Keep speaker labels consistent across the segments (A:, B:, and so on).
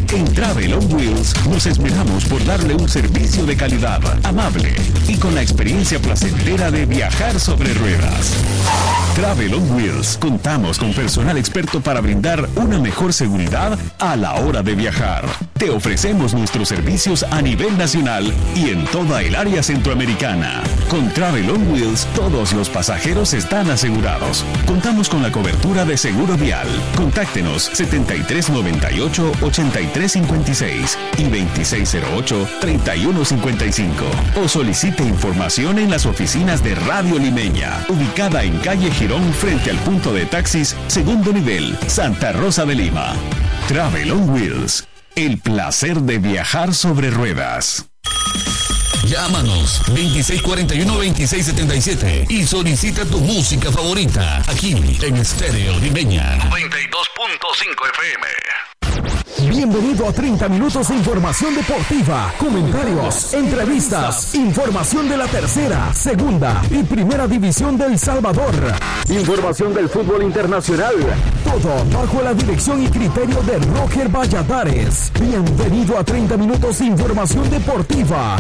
A: En Travel on Wheels nos esmeramos por darle un servicio de calidad, amable y con la experiencia placentera de viajar sobre ruedas. Travel on Wheels, contamos con personal experto para brindar una mejor seguridad a la hora de viajar. Te ofrecemos nuestros servicios a nivel nacional y en toda el área centroamericana. Con Travel on Wheels, todos los pasajeros están asegurados. Contamos con la cobertura de seguro vial. Contáctenos 7398-8356 y 2608-3155 o solicite información en las oficinas de Radio Limeña, ubicada en calle Girón frente al punto de taxis segundo nivel, Santa Rosa de Lima. Travel on Wheels, el placer de viajar sobre ruedas.
B: Llámanos 2641-2677 y solicita tu música favorita aquí en Estéreo Limeña 92.5 FM.
C: Bienvenido a 30 minutos de información deportiva, comentarios, entrevistas, información de la tercera, segunda y primera división de El Salvador, información del fútbol internacional, todo bajo la dirección y criterio de Roger Valladares. Bienvenido a 30 minutos de información deportiva.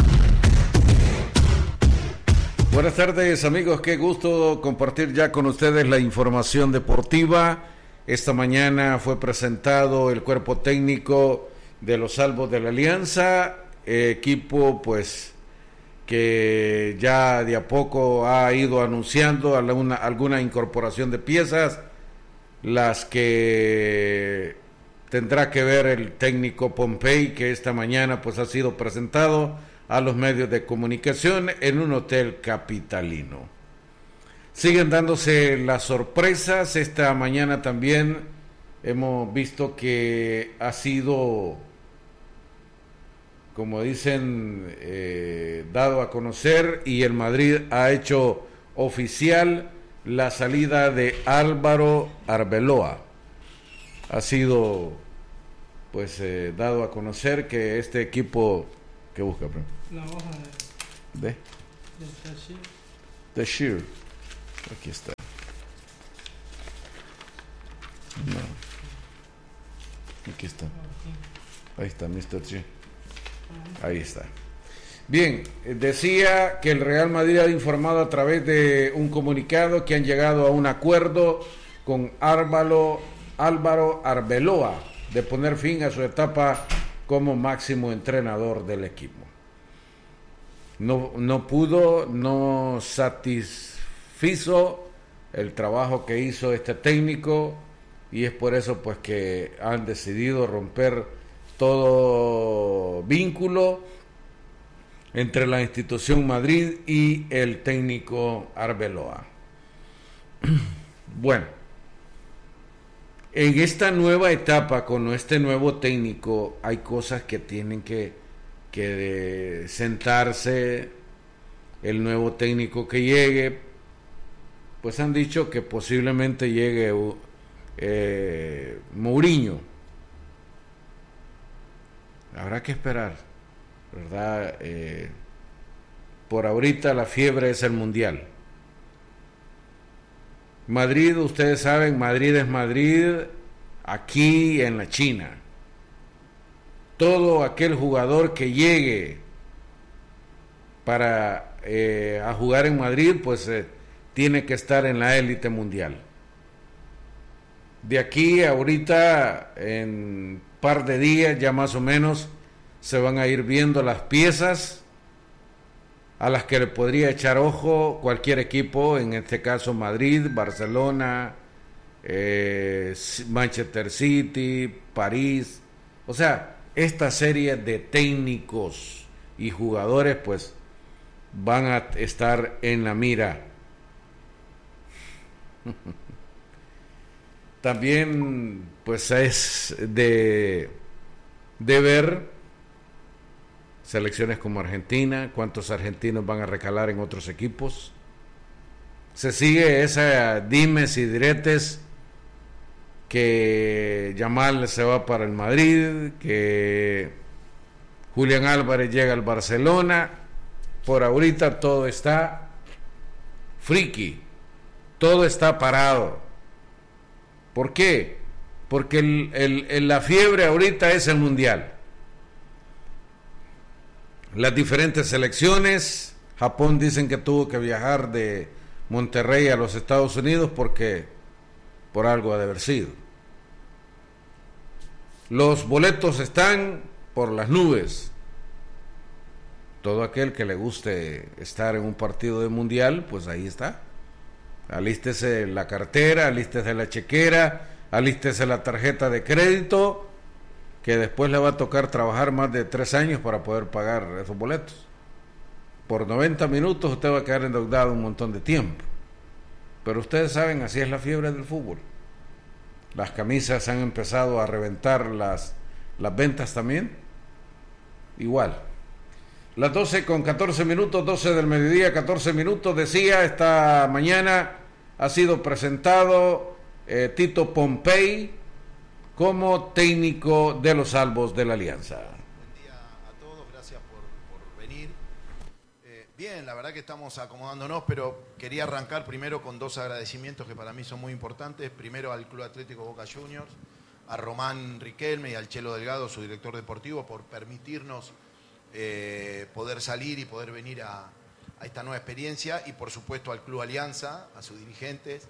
D: Buenas tardes, amigos, qué gusto compartir ya con ustedes la información deportiva. Esta mañana fue presentado el cuerpo técnico de los Salvos de la Alianza, equipo pues que ya de a poco ha ido anunciando alguna incorporación de piezas, las que tendrá que ver el técnico Pompey, que esta mañana pues ha sido presentado a los medios de comunicación en un hotel capitalino. Siguen dándose las sorpresas. Esta mañana también hemos visto que ha sido, como dicen, dado a conocer, y el Madrid ha hecho oficial la salida de Álvaro Arbeloa. Ha sido pues dado a conocer que este equipo que busca
E: la hoja
D: de Sheer. Aquí está. No. Aquí está. Ahí está, Mr. G. Ahí está. Bien, decía que el Real Madrid ha informado a través de un comunicado que han llegado a un acuerdo con Álvaro Arbeloa de poner fin a su etapa como máximo entrenador del equipo. No satisfizo el trabajo que hizo este técnico, y es por eso pues que han decidido romper todo vínculo entre la institución Madrid y el técnico Arbeloa. Bueno, en esta nueva etapa con este nuevo técnico hay cosas que tienen que sentarse. El nuevo técnico que llegue, pues han dicho que posiblemente llegue Mourinho. Habrá que esperar, ¿verdad? Por ahorita la fiebre es el Mundial. Madrid, ustedes saben, Madrid es Madrid aquí en la China. Todo aquel jugador que llegue para a jugar en Madrid, pues tiene que estar en la élite mundial. De aquí a ahorita, en un par de días ya más o menos, se van a ir viendo las piezas a las que le podría echar ojo cualquier equipo, en este caso Madrid, Barcelona, Manchester City, París. O sea, esta serie de técnicos y jugadores pues van a estar en la mira. También pues es de ver selecciones como Argentina, cuántos argentinos van a recalar en otros equipos. Se sigue esa dimes y diretes que Yamal se va para el Madrid, que Julián Álvarez llega al Barcelona. Por ahorita todo está friki, todo está parado. ¿Por qué? porque la fiebre ahorita es el Mundial. Las diferentes selecciones, Japón dicen que tuvo que viajar de Monterrey a los Estados Unidos porque por algo ha de haber sido. Los boletos están por las nubes. Todo aquel que le guste estar en un partido de Mundial, pues ahí está. Alístese la cartera, alístese la chequera, alístese la tarjeta de crédito, que después le va a tocar trabajar más de 3 años para poder pagar esos boletos. Por 90 minutos usted va a quedar endeudado un montón de tiempo. Pero ustedes saben, así es la fiebre del fútbol. Las camisas han empezado a reventar las ventas también. Igual. Las 12:14, 12 del mediodía, 14 minutos, decía, esta mañana ha sido presentado Tito Pompey como técnico de los Salvos de la Alianza.
E: Buen día a todos, gracias por venir. Bien, la verdad que estamos acomodándonos, pero quería arrancar primero con 2 agradecimientos que para mí son muy importantes. Primero al Club Atlético Boca Juniors, a Román Riquelme y al Chelo Delgado, su director deportivo, por permitirnos poder salir y poder venir a esta nueva experiencia, y por supuesto al Club Alianza, a sus dirigentes,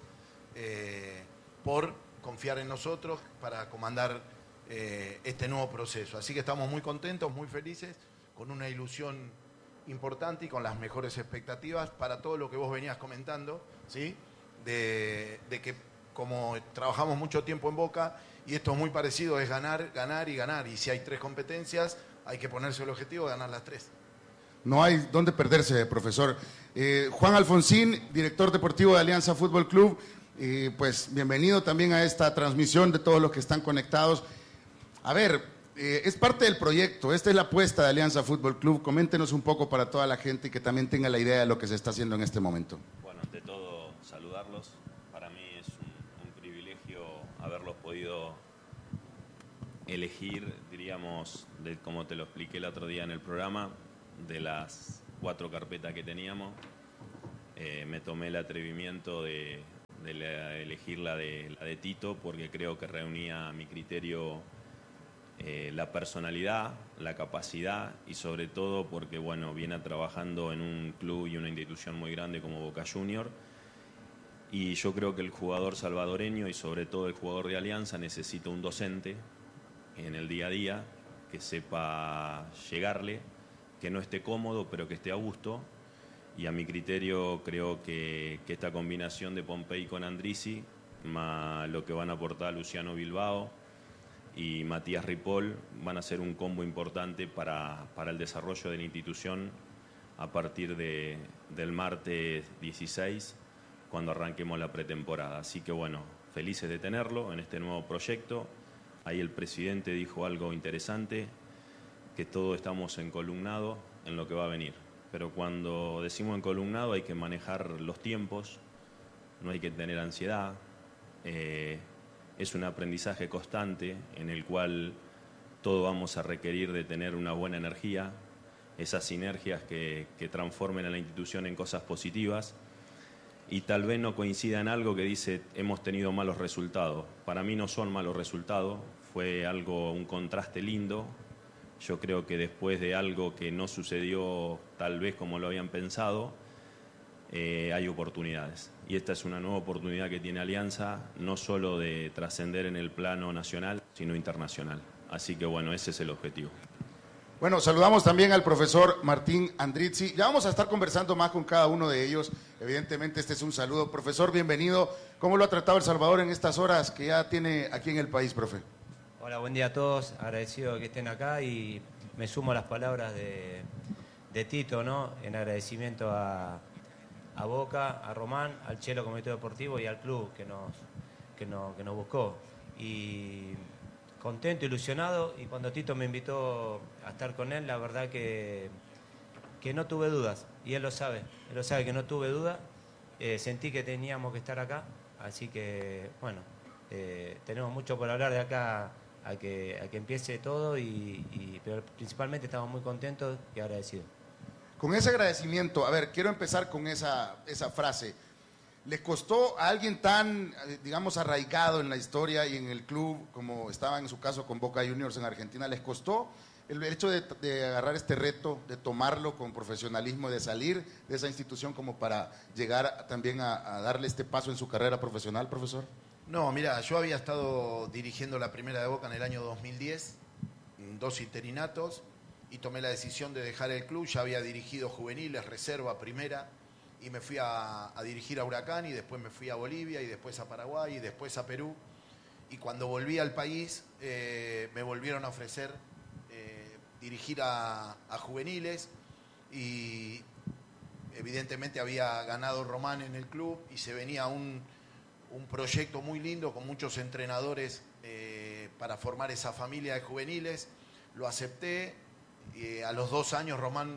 E: por confiar en nosotros para comandar este nuevo proceso. Así que estamos muy contentos, muy felices, con una ilusión importante y con las mejores expectativas para todo lo que vos venías comentando, ¿sí? De que como trabajamos mucho tiempo en Boca, y esto es muy parecido, es ganar, ganar y ganar, y si hay 3 competencias, hay que ponerse el objetivo de ganar las 3.
F: No hay dónde perderse, profesor. Juan Alfonsín, director deportivo de Alianza Fútbol Club, pues bienvenido también a esta transmisión de todos los que están conectados. A ver, es parte del proyecto, esta es la apuesta de Alianza Fútbol Club. Coméntenos un poco para toda la gente y que también tenga la idea de lo que se está haciendo en este momento.
G: Bueno, ante todo, saludarlos. Para mí es un privilegio haberlos podido elegir, diríamos, como te lo expliqué el otro día en el programa, de las 4 carpetas que teníamos. Me tomé el atrevimiento de elegir la de Tito, porque creo que reunía a mi criterio la personalidad, la capacidad, y sobre todo porque bueno, viene trabajando en un club y una institución muy grande como Boca Juniors, y yo creo que el jugador salvadoreño y sobre todo el jugador de Alianza necesita un docente en el día a día que sepa llegarle, que no esté cómodo pero que esté a gusto, y a mi criterio creo que esta combinación de Pompey con Andrisi, más lo que van a aportar Luciano Bilbao y Matías Ripoll, van a ser un combo importante para el desarrollo de la institución a partir del martes 16, cuando arranquemos la pretemporada. Así que bueno, felices de tenerlo en este nuevo proyecto. Ahí el presidente dijo algo interesante, que todos estamos encolumnados en lo que va a venir. Pero cuando decimos encolumnado hay que manejar los tiempos, no hay que tener ansiedad. Es un aprendizaje constante en el cual todos vamos a requerir de tener una buena energía, esas sinergias que transformen a la institución en cosas positivas, y tal vez no coincida en algo que dice hemos tenido malos resultados. Para mí no son malos resultados, fue un contraste lindo. Yo creo que después de algo que no sucedió tal vez como lo habían pensado, hay oportunidades. Y esta es una nueva oportunidad que tiene Alianza, no solo de trascender en el plano nacional, sino internacional. Así que bueno, ese es el objetivo.
F: Bueno, saludamos también al profesor Martín Andrizzi. Ya vamos a estar conversando más con cada uno de ellos. Evidentemente este es un saludo. Profesor, bienvenido. ¿Cómo lo ha tratado El Salvador en estas horas que ya tiene aquí en el país, profe?
H: Hola, buen día a todos. Agradecido que estén acá y me sumo a las palabras de Tito, ¿no? En agradecimiento a Boca, a Román, al Chelo Comité Deportivo y al club que nos buscó. Y contento, ilusionado, y cuando Tito me invitó a estar con él, la verdad que no tuve dudas, y él lo sabe que no tuve dudas. Sentí que teníamos que estar acá, así que bueno, tenemos mucho por hablar de acá a que empiece todo, pero principalmente estamos muy contentos y agradecidos.
F: Con ese agradecimiento, a ver, quiero empezar con esa frase. ¿Les costó a alguien tan, digamos, arraigado en la historia y en el club, como estaba en su caso con Boca Juniors en Argentina, les costó el hecho de agarrar este reto, de tomarlo con profesionalismo, de salir de esa institución como para llegar también a darle este paso en su carrera profesional, profesor?
E: No, mira, yo había estado dirigiendo la primera de Boca en el año 2010, 2 interinatos, y tomé la decisión de dejar el club. Ya había dirigido juveniles, reserva, primera, y me fui a dirigir a Huracán, y después me fui a Bolivia, y después a Paraguay, y después a Perú. Y cuando volví al país, me volvieron a ofrecer dirigir a juveniles, y evidentemente había ganado Román en el club, y se venía un proyecto muy lindo con muchos entrenadores para formar esa familia de juveniles. Lo acepté, y a los 2 años Román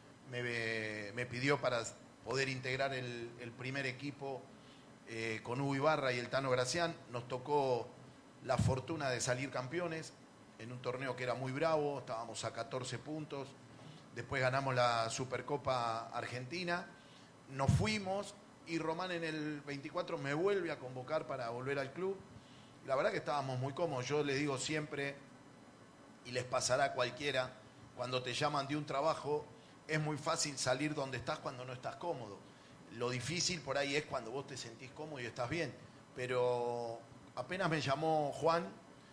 E: me pidió para poder integrar el primer equipo con Hugo Ibarra y el Tano Gracián. Nos tocó la fortuna de salir campeones en un torneo que era muy bravo, estábamos a 14 puntos, después ganamos la Supercopa Argentina, nos fuimos y Román en el 24 me vuelve a convocar para volver al club. La verdad que estábamos muy cómodos. Yo les digo siempre, y les pasará a cualquiera, cuando te llaman de un trabajo, es muy fácil salir donde estás cuando no estás cómodo. Lo difícil por ahí es cuando vos te sentís cómodo y estás bien. Pero apenas me llamó Juan,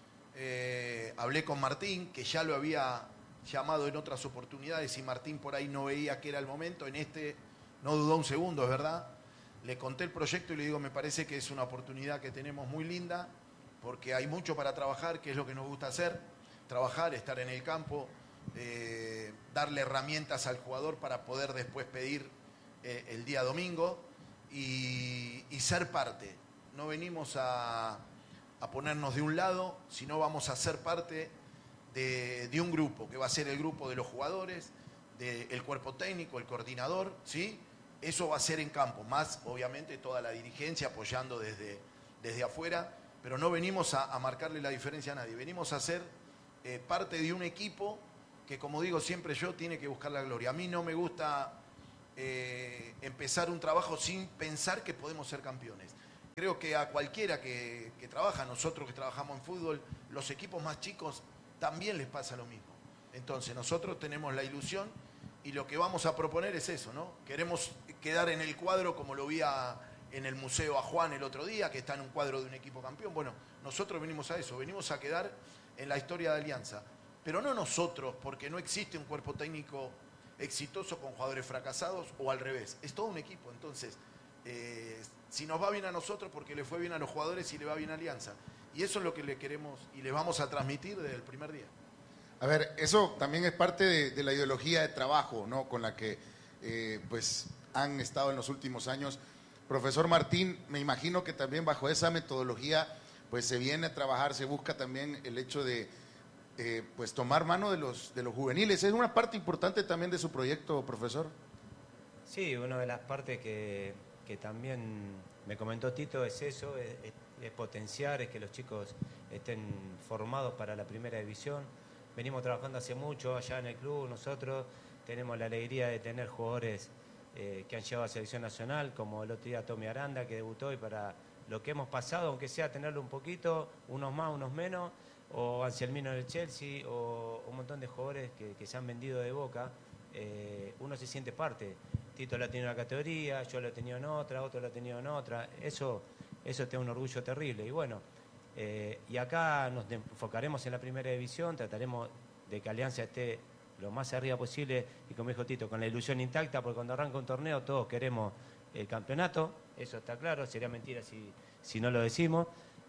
E: hablé con Martín, que ya lo había llamado en otras oportunidades, y Martín por ahí no veía que era el momento. En este no dudó un segundo, es verdad. Le conté el proyecto y le digo, me parece que es una oportunidad que tenemos muy linda, porque hay mucho para trabajar, que es lo que nos gusta hacer, trabajar, estar en el campo, darle herramientas al jugador para poder después pedir el día domingo y ser parte. No venimos a ponernos de un lado, sino vamos a ser parte de un grupo, que va a ser el grupo de los jugadores, del cuerpo técnico, el coordinador, ¿sí? Eso va a ser en campo, más obviamente toda la dirigencia apoyando desde afuera, pero no venimos a marcarle la diferencia a nadie, venimos a ser parte de un equipo que, como digo siempre yo, tiene que buscar la gloria. A mí no me gusta empezar un trabajo sin pensar que podemos ser campeones. Creo que a cualquiera que trabaja, nosotros que trabajamos en fútbol, los equipos más chicos también les pasa lo mismo. Entonces nosotros tenemos la ilusión y lo que vamos a proponer es eso, ¿no? Queremos quedar en el cuadro, como lo vi en el museo a Juan el otro día, que está en un cuadro de un equipo campeón. Bueno, nosotros venimos a eso, venimos a quedar en la historia de Alianza. Pero no nosotros, porque no existe un cuerpo técnico exitoso con jugadores fracasados, o al revés. Es todo un equipo. Entonces, si nos va bien a nosotros, porque le fue bien a los jugadores y le va bien a Alianza. Y eso es lo que le queremos y le vamos a transmitir desde el primer día.
F: A ver, eso también es parte de la ideología de trabajo, ¿no?, con la que pues han estado en los últimos años. Profesor Martín, me imagino que también bajo esa metodología pues se viene a trabajar, se busca también el hecho de pues tomar mano de los juveniles. ¿Es una parte importante también de su proyecto, profesor?
H: Sí, una de las partes que también me comentó Tito es eso, es potenciar, es que los chicos estén formados para la primera división. Venimos trabajando hace mucho allá en el club, nosotros tenemos la alegría de tener jugadores que han llegado a selección nacional, como el otro día Tommy Aranda, que debutó, y para lo que hemos pasado, aunque sea tenerlo un poquito, unos más, unos menos, o Anselmino del Chelsea, o un montón de jugadores que se han vendido de Boca, uno se siente parte. Tito lo ha tenido en una categoría, yo lo he tenido en otra, otro lo ha tenido en otra. Eso te da un orgullo terrible. Y bueno, y acá nos enfocaremos en la primera división, trataremos de que Alianza esté lo más arriba posible, y como dijo Tito, con la ilusión intacta, porque cuando arranca un torneo todos queremos el campeonato, eso está claro, sería mentira si no lo decimos,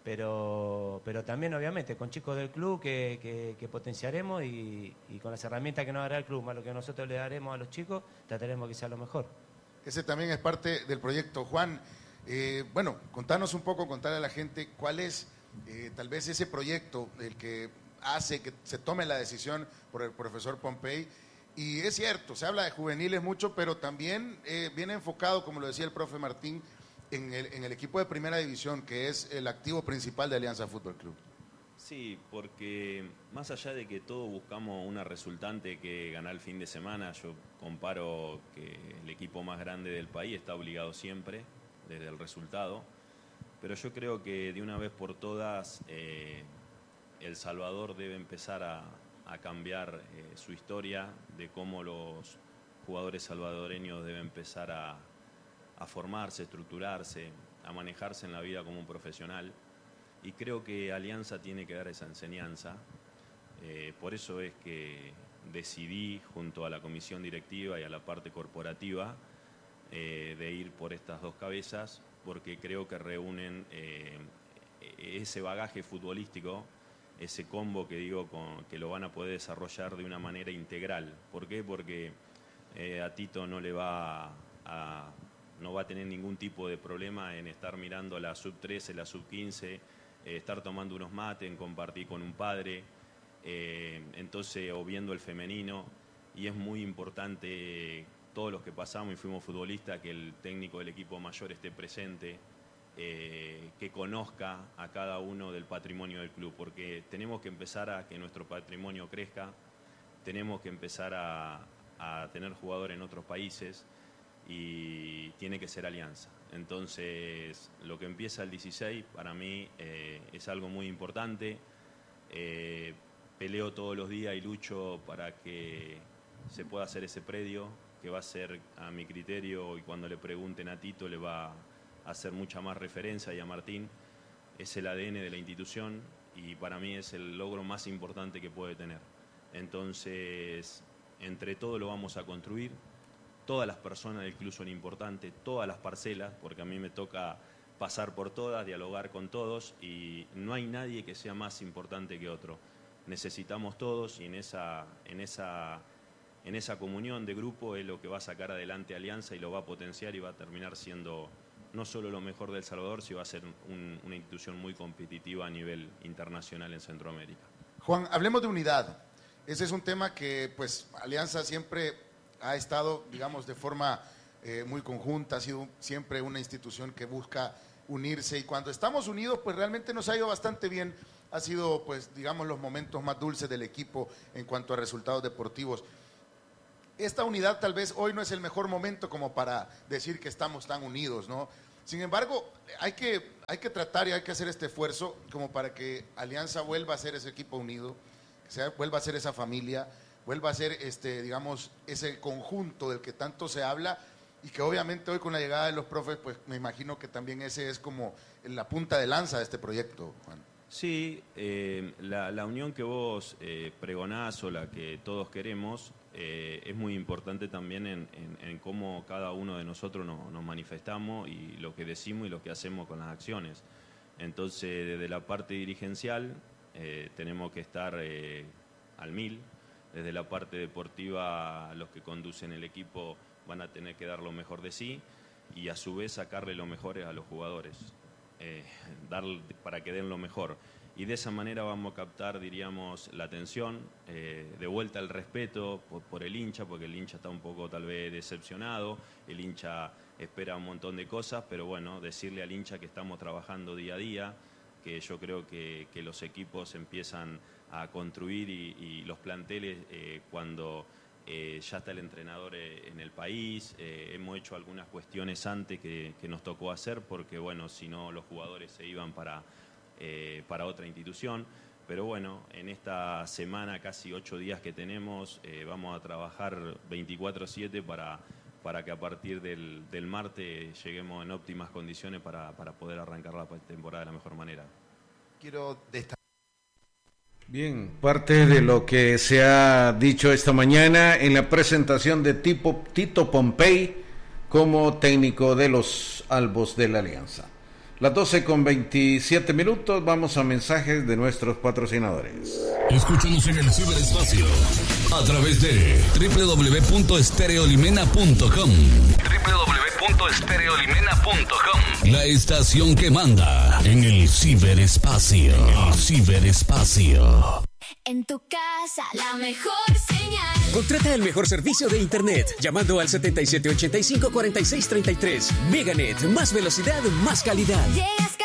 H: pero también obviamente con chicos del club que potenciaremos, y con las herramientas que nos dará el club, más lo que nosotros le daremos a los chicos, trataremos que sea lo mejor.
F: Ese también es parte del proyecto. Juan, bueno, contanos un poco, contarle a la gente cuál es tal vez ese proyecto el que hace que se tome la decisión por el profesor Pompey. Y es cierto, se habla de juveniles mucho, pero también viene enfocado, como lo decía el profe Martín, en el equipo de primera división, que es el activo principal de Alianza Fútbol Club.
G: Sí, porque más allá de que todos buscamos una resultante que ganar el fin de semana, yo comparo que el equipo más grande del país está obligado siempre, desde el resultado, pero yo creo que de una vez por todas El Salvador debe empezar a cambiar su historia, de cómo los jugadores salvadoreños deben empezar a formarse, estructurarse, a manejarse en la vida como un profesional, y creo que Alianza tiene que dar esa enseñanza. Por eso es que decidí, junto a la comisión directiva y a la parte corporativa, de ir por estas dos cabezas, porque creo que reúnen ese bagaje futbolístico, ese combo que digo que lo van a poder desarrollar de una manera integral. ¿Por qué? Porque a Tito no va a tener ningún tipo de problema en estar mirando la sub-13, la sub-15, estar tomando unos mates, en compartir con un padre, entonces, o viendo el femenino, y es muy importante todos los que pasamos y fuimos futbolistas, que el técnico del equipo mayor esté presente, que conozca a cada uno del patrimonio del club, porque tenemos que empezar a que nuestro patrimonio crezca, tenemos que empezar a tener jugadores en otros países, y tiene que ser Alianza. Entonces, lo que empieza el 16 para mí es algo muy importante. Peleo todos los días y lucho para que se pueda hacer ese predio, que va a ser, a mi criterio, y cuando le pregunten a Tito le va a hacer mucha más referencia, y a Martín, es el ADN de la institución, y para mí es el logro más importante que puede tener. Entonces, entre todos lo vamos a construir. Todas las personas del club son importantes, todas las parcelas, porque a mí me toca pasar por todas, dialogar con todos, y no hay nadie que sea más importante que otro. Necesitamos todos, y en esa comunión de grupo es lo que va a sacar adelante Alianza, y lo va a potenciar, y va a terminar siendo no solo lo mejor del Salvador, sino va a ser una institución muy competitiva a nivel internacional en Centroamérica.
F: Juan, hablemos de unidad. Ese es un tema que pues Alianza siempre ha estado, digamos, de forma muy conjunta, ha sido siempre una institución que busca unirse, y cuando estamos unidos pues realmente nos ha ido bastante bien. Ha sido, pues, digamos, los momentos más dulces del equipo en cuanto a resultados deportivos. Esta unidad tal vez hoy no es el mejor momento como para decir que estamos tan unidos, ¿no? Sin embargo, hay que tratar y hay que hacer este esfuerzo como para que Alianza vuelva a ser ese equipo unido, que vuelva a ser esa familia, vuelva a ser, digamos, ese conjunto del que tanto se habla, y que obviamente hoy con la llegada de los profes, pues me imagino que también ese es como la punta de lanza de este proyecto, Juan.
G: Sí, la unión que vos pregonás, o la que todos queremos, es muy importante también en cómo cada uno de nosotros nos manifestamos, y lo que decimos y lo que hacemos con las acciones. Entonces, desde la parte dirigencial tenemos que estar al 1000. Desde la parte deportiva, los que conducen el equipo van a tener que dar lo mejor de sí, y a su vez sacarle lo mejor a los jugadores, para que den lo mejor. Y de esa manera vamos a captar, diríamos, la atención, de vuelta el respeto por el hincha, porque el hincha está un poco tal vez decepcionado, el hincha espera un montón de cosas, pero bueno, decirle al hincha que estamos trabajando día a día, que yo creo que los equipos empiezan a construir, y los planteles cuando ya está el entrenador en el país. Hemos hecho algunas cuestiones antes que nos tocó hacer, porque bueno, si no los jugadores se iban para otra institución. Pero bueno, en esta semana, casi 8 días que tenemos, vamos a trabajar 24/7 para que a partir del martes lleguemos en óptimas condiciones para poder arrancar la temporada de la mejor manera.
E: Quiero destacar.
D: Bien, parte de lo que se ha dicho esta mañana en la presentación de Tito Pompey como técnico de los Albos de la Alianza. Las 12:27, vamos a mensajes de nuestros patrocinadores.
B: Escúchanos en el ciberespacio a través de www.estereolimena.com. www.estereolimena.com. La estación que manda en el ciberespacio.
I: En tu casa, la mejor señal.
C: Contrata el mejor servicio de internet llamando al 7785-4633. Meganet, más velocidad, más calidad.
I: Llegas